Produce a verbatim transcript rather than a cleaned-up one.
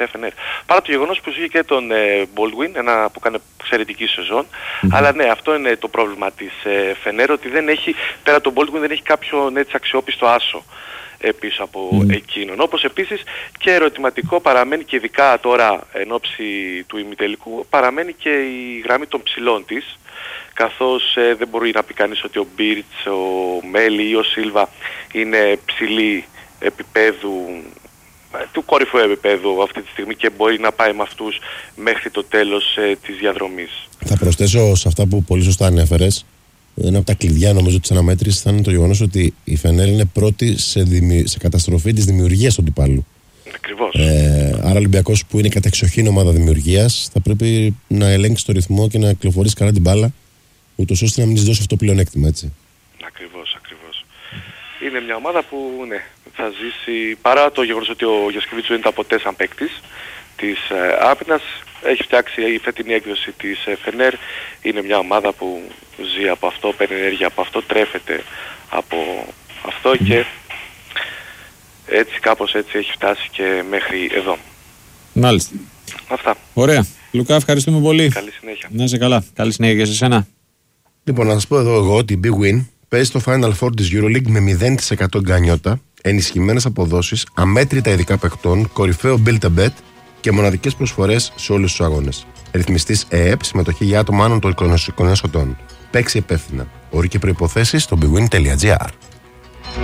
τελευταία Φενέρ. Παρά το γεγονός που είχε και τον ε, Baldwin, ένα που έκανε εξαιρετική σεζόν. Mm-hmm. Αλλά ναι, αυτό είναι το πρόβλημα της ε, Φενέρ, ότι δεν έχει, πέρα τον Baldwin δεν έχει κάποιον έτσι αξιόπιστο άσο ε, πίσω από mm. εκείνον. Όπως επίσης και ερωτηματικό παραμένει, και ειδικά τώρα εν ώψη του ημιτελικού, παραμένει και η γραμμή των ψηλών της, καθώς ε, δεν μπορεί να πει κανείς ότι ο Μπίρτς, ο Μέλι ή ο Σίλβα είναι ψηλοί επίπεδου, του κορυφαίου επίπεδου αυτή τη στιγμή και μπορεί να πάει με αυτούς μέχρι το τέλος ε, της διαδρομής. Θα προσθέσω σε αυτά που πολύ σωστά ανέφερες, ένα από τα κλειδιά νομίζω της αναμέτρησης θα είναι το γεγονός ότι η Φενέρ είναι πρώτη σε, δημι... σε καταστροφή της δημιουργίας του αντιπάλου. Ακριβώς. Ε, άρα ο Ολυμπιακός, που είναι κατεξοχήν ομάδα δημιουργίας, θα πρέπει να ελέγξει το ρυθμό και να κυκλοφορήσει καλά την μπάλα, ούτως ώστε να μην της δώσει αυτό το πλεονέκτημα, έτσι. Ακριβώς, ακριβώς. Είναι μια ομάδα που ναι, θα ζήσει, παρά το γεγονός ότι ο Γιασκεβίτσου είναι ποτέ σαν παίκτης της ε, άμυνας, έχει φτιάξει η φετινή έκδοση της ε, Φενέρ. Είναι μια ομάδα που ζει από αυτό, παίρνει ενέργεια από αυτό, τρέφεται από αυτό και έτσι κάπως έτσι έχει φτάσει και μέχρι εδώ. Μάλιστα. Αυτά. Ωραία. Λουκά, ευχαριστούμε πολύ. Καλή συνέχεια. Να είσαι καλά. Καλή συνέχεια και σε σένα. Λοιπόν, να σας πω εδώ εγώ ότι η Big Win παίζει στο Final Four της EuroLeague με μηδέν τοις εκατό γκανιότα, ενισχυμένες αποδόσεις, αμέτρητα ειδικά παικτών, κορυφαίο build a bet και μοναδικές προσφορές σε όλους τους αγώνες. Ρυθμιστής ΕΕΠ, συμμετοχή για άτομα άνω των είκοσι ετών. Παίξει υπεύθυνα. Όροι και προϋποθέσεις στο bigwin τελεία gr.